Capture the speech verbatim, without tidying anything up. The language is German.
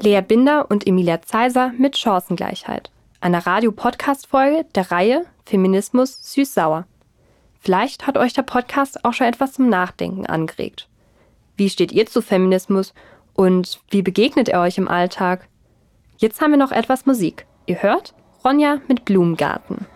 Lea Binder und Emilia Zeiser mit Chancengleichheit, einer Radio-Podcast-Folge der Reihe Feminismus süß-sauer. Vielleicht hat euch der Podcast auch schon etwas zum Nachdenken angeregt. Wie steht ihr zu Feminismus und wie begegnet er euch im Alltag? Jetzt haben wir noch etwas Musik. Ihr hört Ronja mit Blumengarten.